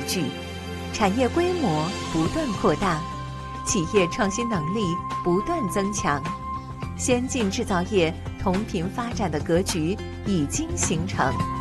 据，产业规模不断扩大，企业创新能力不断增强，先进制造业同频发展的格局已经形成。